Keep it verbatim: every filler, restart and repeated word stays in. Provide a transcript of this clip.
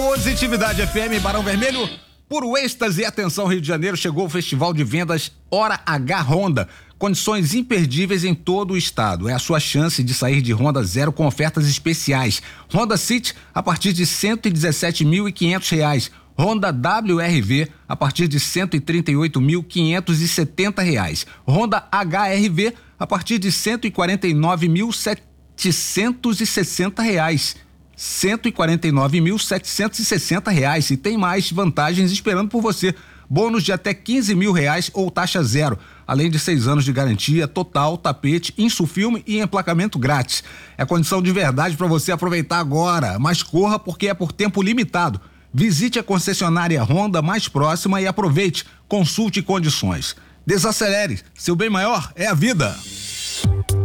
Positividade F M, Barão Vermelho, puro êxtase. Atenção, Rio de Janeiro, chegou o Festival de Vendas Hora H Honda. Condições imperdíveis em todo o estado. É a sua chance de sair de Honda Zero com ofertas especiais. Honda City a partir de cento e dezessete mil e quinhentos reais. Honda W R V a partir de cento e trinta e oito mil quinhentos e setenta reais. Honda H R V a partir de cento e quarenta e nove mil setecentos e sessenta reais. cento e quarenta e nove mil setecentos e sessenta reais e tem mais vantagens esperando por você. Bônus de até quinze mil reais ou taxa zero, além de seis anos de garantia total, tapete, insufilme e emplacamento grátis. É condição de verdade para você aproveitar agora, mas corra porque é por tempo limitado. Visite a concessionária Honda mais próxima e aproveite. Consulte condições. Desacelere, seu bem maior é a vida.